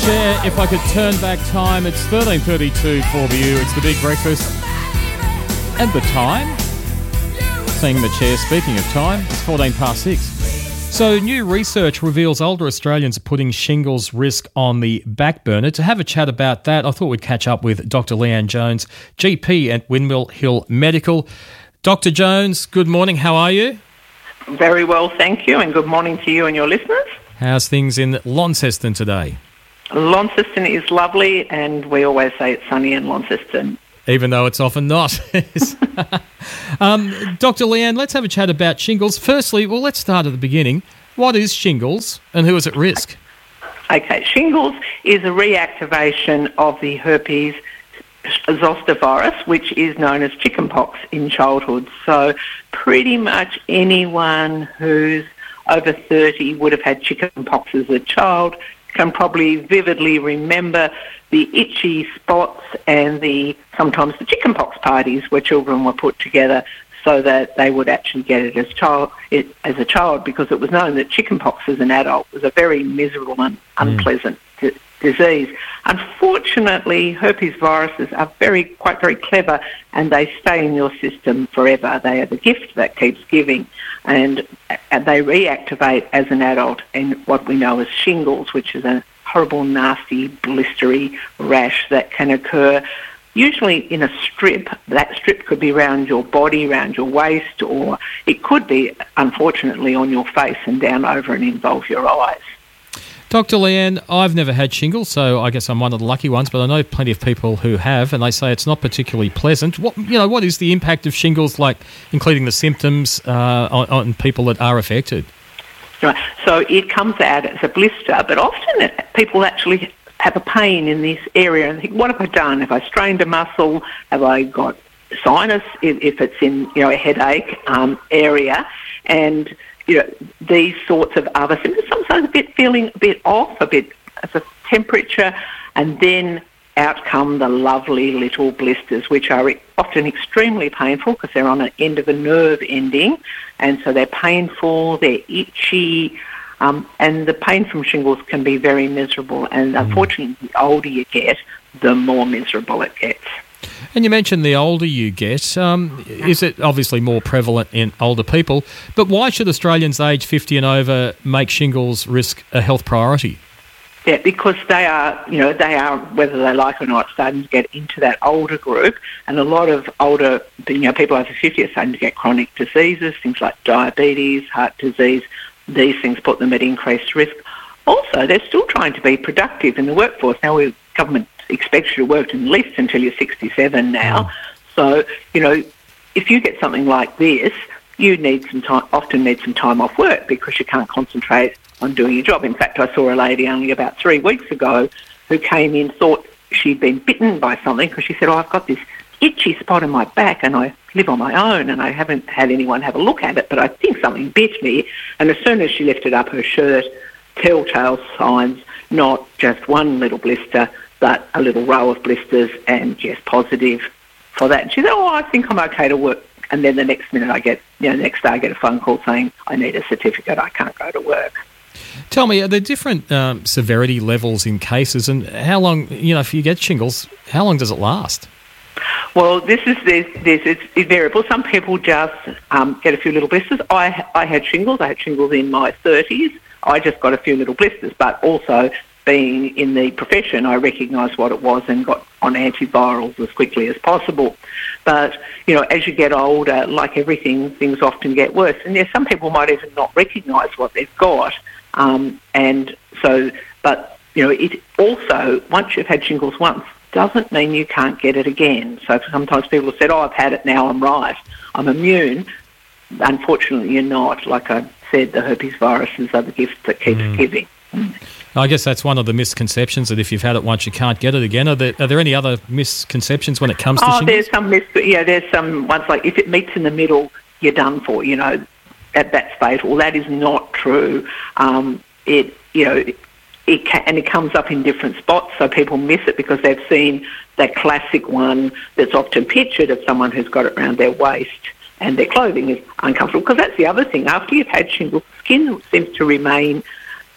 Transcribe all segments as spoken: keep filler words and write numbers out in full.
Chair, if I could turn back time, it's thirteen thirty-two for you. It's the Big Breakfast. And the time? Seeing the chair, speaking of time, it's fourteen past six. So new research reveals older Australians are putting shingles risk on the back burner. To have a chat about that, I thought we'd catch up with Doctor Leanne Jones, G P at Windmill Hill Medical. Doctor Jones, good morning. How are you? Very well, thank you, and good morning to you and your listeners. How's things in Launceston today? Launceston is lovely, and we always say it's sunny in Launceston. Even though it's often not. um, Doctor Leanne, let's have a chat about shingles. Firstly, well, let's start at the beginning. What is shingles and who is at risk? Okay, shingles is a reactivation of the herpes zoster virus, which is known as chickenpox in childhood. So pretty much anyone who's over thirty would have had chickenpox as a child can probably vividly remember the itchy spots and the sometimes the chickenpox parties where children were put together so that they would actually get it as child it, as a child, because it was known that chickenpox as an adult was a very miserable and unpleasant mm. d- disease. Unfortunately, herpes viruses are very quite very clever, and they stay in your system forever. They are the gift that keeps giving, and, and they reactivate as an adult in what we know as shingles, which is a horrible, nasty, blistery rash that can occur usually in a strip. That strip could be around your body, around your waist, or it could be, unfortunately, on your face and down over and involve your eyes. Doctor Leanne, I've never had shingles, so I guess I'm one of the lucky ones, but I know plenty of people who have, and they say it's not particularly pleasant. What you know, what is the impact of shingles, like including the symptoms uh, on, on people that are affected? Right. So it comes out as a blister, but often people actually have a pain in this area and think, what have I done? Have I strained a muscle? Have I got sinus, if, if it's in you know a headache um, area? And you know, these sorts of other symptoms, sometimes a bit feeling a bit off, a bit of a temperature, and then out come the lovely little blisters, which are often extremely painful because they're on the end of a nerve ending, and so they're painful, they're itchy, um, and the pain from shingles can be very miserable, and unfortunately, the older you get, the more miserable it gets. And you mentioned the older you get. Um, is it obviously more prevalent in older people? But why should Australians aged fifty and over make shingles risk a health priority? Yeah, because they are, you know, they are, whether they like it or not, starting to get into that older group. And a lot of older, you know, people over fifty are starting to get chronic diseases, things like diabetes, heart disease. These things put them at increased risk. Also, they're still trying to be productive in the workforce. Now, we government expects you to work at least until you're sixty-seven now. Mm. So, you know, if you get something like this, you need some time, often need some time off work because you can't concentrate on doing your job. In fact, I saw a lady only about three weeks ago who came in, thought she'd been bitten by something because she said, oh, I've got this itchy spot in my back and I live on my own and I haven't had anyone have a look at it, but I think something bit me. And as soon as she lifted up her shirt, telltale signs, not just one little blister, but a little row of blisters, and yes, positive for that. And she said, oh, I think I'm okay to work. And then the next minute I get, you know, the next day I get a phone call saying, I need a certificate, I can't go to work. Tell me, are there different um, severity levels in cases, and how long, you know, if you get shingles, how long does it last? Well, this is this, this it's variable. Some people just um, get a few little blisters. I I had shingles. I had shingles in my thirties. I just got a few little blisters, but also being in the profession, I recognised what it was and got on antivirals as quickly as possible. But, you know, as you get older, like everything, things often get worse. And there's some people might even not recognise what they've got. Um, and so, but, you know, it also, once you've had shingles once, doesn't mean you can't get it again. So sometimes people have said, oh, I've had it now, I'm right, I'm immune. Unfortunately, you're not. Like I said, the herpes viruses are the gift that keeps mm. giving. I guess that's one of the misconceptions, that if you've had it once, you can't get it again. Are there, are there any other misconceptions when it comes to oh, shingles? There's some, mis- yeah, there's some ones like if it meets in the middle, you're done for, you know, that, that's fatal. That is not true. Um, it, you know, it, it can, and it comes up in different spots, so people miss it because they've seen that classic one that's often pictured of someone who's got it around their waist and their clothing is uncomfortable. Because that's the other thing. After you've had shingles, skin seems to remain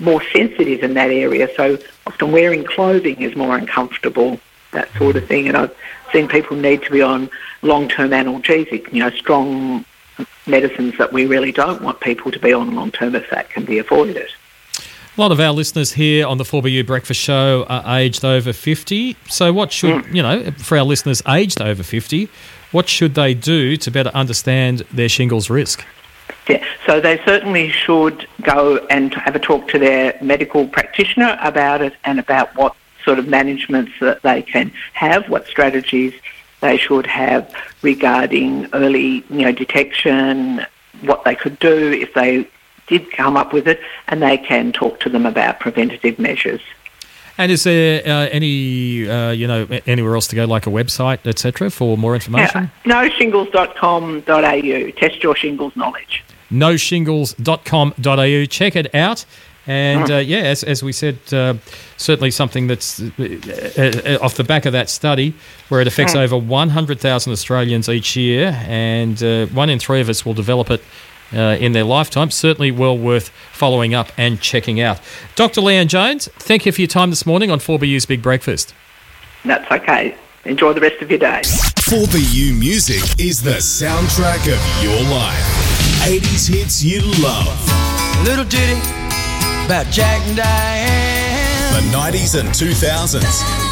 more sensitive in that area. So often wearing clothing is more uncomfortable, that sort of thing. And I've seen people need to be on long-term analgesic, you know, strong medicines that we really don't want people to be on long-term if that can be avoided. A lot of our listeners here on the four B U Breakfast Show are aged over fifty. So what should, mm. you know, for our listeners aged over fifty, what should they do to better understand their shingles risk? Yeah, so they certainly should go and have a talk to their medical practitioner about it and about what sort of managements that they can have, what strategies they should have regarding early, you know, detection, what they could do if they did come up with it, and they can talk to them about preventative measures. And is there uh, any, uh, you know, anywhere else to go, like a website, et cetera, for more information? Yeah, no shingles dot com dot a u. Test your shingles knowledge. no shingles dot com dot a u. Check it out. And, uh, yeah, as, as we said, uh, certainly something that's uh, off the back of that study where it affects mm. over one hundred thousand Australians each year, and uh, one in three of us will develop it Uh, in their lifetime. Certainly well worth following up and checking out. Doctor Leanne Jones, thank you for your time this morning on four B U's Big Breakfast. That's okay. Enjoy the rest of your day. four B U Music is the soundtrack of your life. eighties hits you love. Little ditty about Jack and Diane. The nineties and two thousands.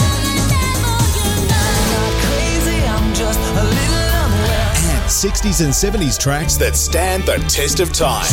sixties and seventies tracks that stand the test of time.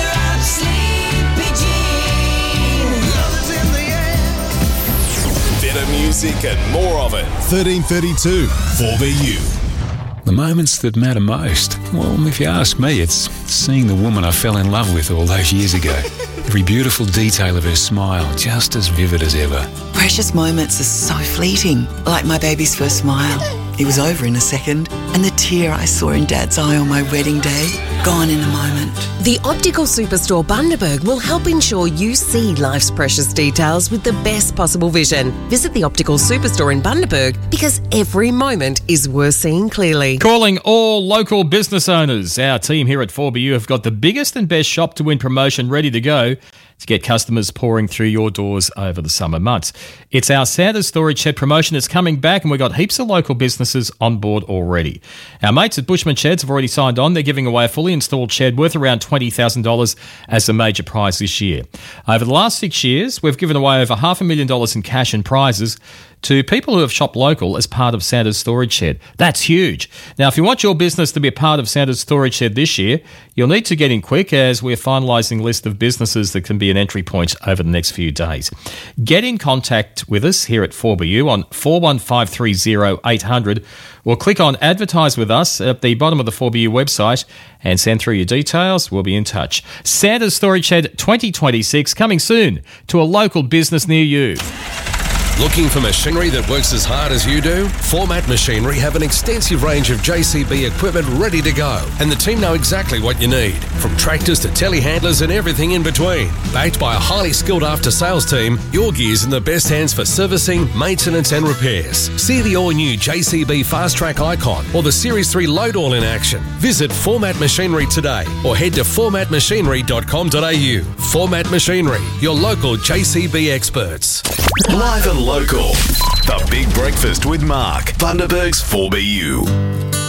Better music and more of it. thirteen thirty-two, four B U. The moments that matter most, well, if you ask me, it's seeing the woman I fell in love with all those years ago. Every beautiful detail of her smile, just as vivid as ever. Precious moments are so fleeting, like my baby's first smile. It was over in a second, and the tear I saw in Dad's eye on my wedding day, gone in a moment. The Optical Superstore Bundaberg will help ensure you see life's precious details with the best possible vision. Visit the Optical Superstore in Bundaberg because every moment is worth seeing clearly. Calling all local business owners. Our team here at four B U have got the biggest and best shop to win promotion ready to go to get customers pouring through your doors over the summer months. It's our Santa's Storage Shed promotion. It's coming back, and we've got heaps of local businesses on board already. Our mates at Bushman Sheds have already signed on. They're giving away a fully installed shed worth around twenty thousand dollars as a major prize this year. Over the last six years, we've given away over half a million dollars in cash and prizes to people who have shopped local as part of Santa's Storage Shed. That's huge. Now, if you want your business to be a part of Santa's Storage Shed this year, you'll need to get in quick as we're finalising a list of businesses that can be an entry point over the next few days. Get in contact with us here at four B U on four one five three zero eight hundred or click on Advertise with Us at the bottom of the four B U website and send through your details. We'll be in touch. Santa's Storage Shed twenty twenty-six coming soon to a local business near you. Looking for machinery that works as hard as you do? Format Machinery have an extensive range of J C B equipment ready to go, and the team know exactly what you need, from tractors to telehandlers and everything in between. Backed by a highly skilled after-sales team, your gear's in the best hands for servicing, maintenance and repairs. See the all-new J C B Fast Track Icon or the Series three Load All in action. Visit Format Machinery today or head to format machinery dot com dot a u. Format Machinery, your local J C B experts. Live and local. The Big Breakfast with Mark. Bundaberg's four B U.